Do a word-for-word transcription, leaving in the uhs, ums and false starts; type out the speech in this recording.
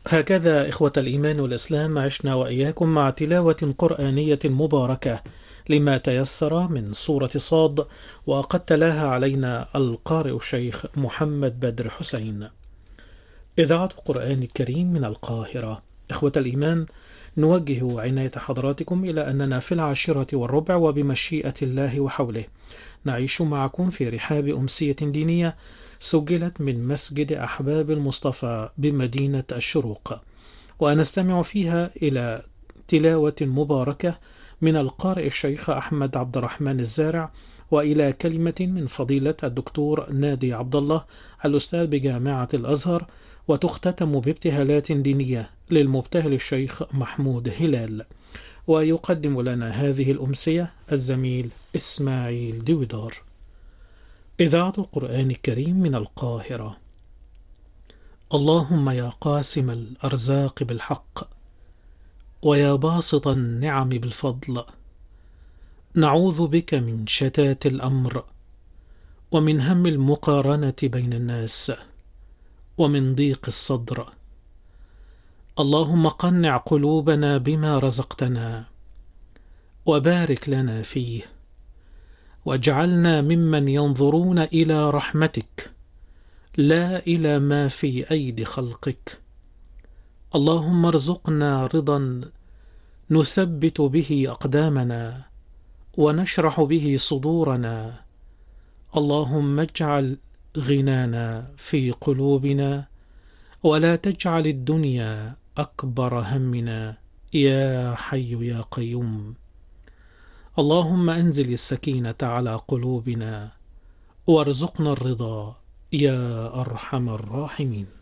هكذا إخوة الإيمان والإسلام عشنا وإياكم مع تلاوة قرآنية مباركة لما تيسر من سورة صاد، وقد تلاها علينا القارئ الشيخ محمد بدر حسين. إذاعة القرآن الكريم من القاهرة. إخوة الإيمان، نوجه عناية حضراتكم إلى أننا في العاشرة والربع وبمشيئة الله وحوله نعيش معكم في رحاب أمسية دينية سجلت من مسجد أحباب المصطفى بمدينة الشروق، ونستمع فيها إلى تلاوة مباركة من القارئ الشيخ أحمد عبد الرحمن الزارع، وإلى كلمة من فضيلة الدكتور نادي عبد الله الأستاذ بجامعة الأزهر، وتختتم بابتهالات دينية للمبتهل الشيخ محمود هلال. ويقدم لنا هذه الأمسية الزميل إسماعيل دويدار. إذاعة القرآن الكريم من القاهرة. اللهم يا قاسم الأرزاق بالحق، ويا باسط النعم بالفضل، نعوذ بك من شتات الأمر، ومن هم المقارنة بين الناس، ومن ضيق الصدر. اللهم قنع قلوبنا بما رزقتنا، وبارك لنا فيه، واجعلنا ممن ينظرون إلى رحمتك لا إلى ما في أيدي خلقك. اللهم ارزقنا رضا نثبت به أقدامنا ونشرح به صدورنا. اللهم اجعل غنانا في قلوبنا، ولا تجعل الدنيا أكبر همنا يا حي يا قيوم. اللهم أنزل السكينة على قلوبنا، وارزقنا الرضا يا أرحم الراحمين.